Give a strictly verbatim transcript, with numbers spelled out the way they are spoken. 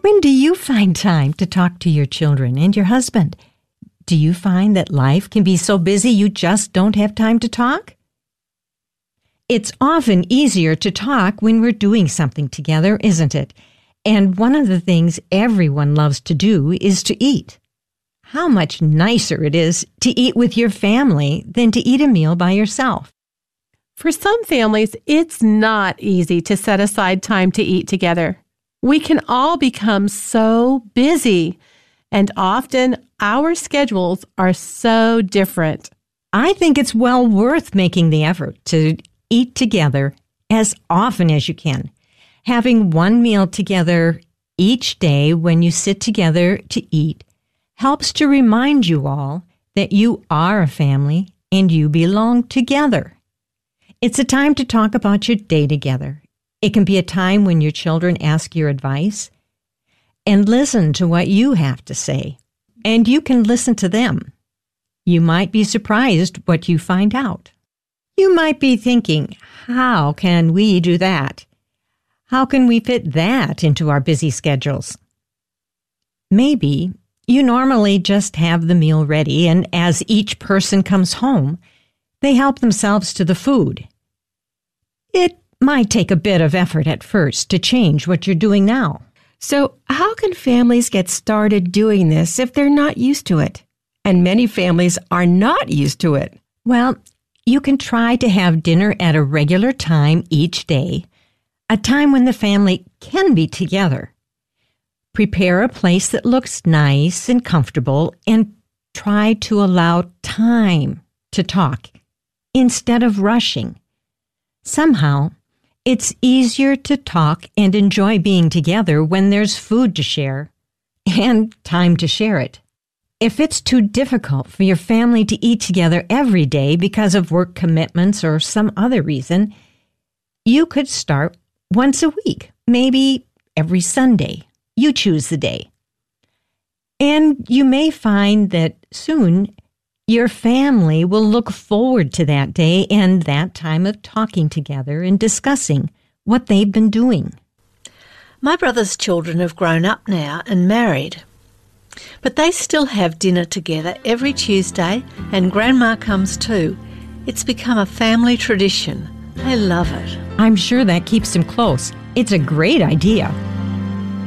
When do you find time to talk to your children and your husband? Do you find that life can be so busy you just don't have time to talk? It's often easier to talk when we're doing something together, isn't it? And one of the things everyone loves to do is to eat. How much nicer it is to eat with your family than to eat a meal by yourself. For some families, it's not easy to set aside time to eat together. We can all become so busy, and often our schedules are so different. I think it's well worth making the effort to eat together as often as you can. Having one meal together each day when you sit together to eat helps to remind you all that you are a family and you belong together. It's a time to talk about your day together. It can be a time when your children ask your advice and listen to what you have to say, and you can listen to them. You might be surprised what you find out. You might be thinking, how can we do that? How can we fit that into our busy schedules? Maybe you normally just have the meal ready, and as each person comes home, they help themselves to the food. It might take a bit of effort at first to change what you're doing now. So how can families get started doing this if they're not used to it? And many families are not used to it. Well, you can try to have dinner at a regular time each day, a time when the family can be together. Prepare a place that looks nice and comfortable and try to allow time to talk instead of rushing. Somehow, it's easier to talk and enjoy being together when there's food to share and time to share it. If it's too difficult for your family to eat together every day because of work commitments or some other reason, you could start once a week, maybe every Sunday. You choose the day. And you may find that soon your family will look forward to that day and that time of talking together and discussing what they've been doing. My brother's children have grown up now and married, but they still have dinner together every Tuesday, and Grandma comes too. It's become a family tradition. They love it. I'm sure that keeps them close. It's a great idea.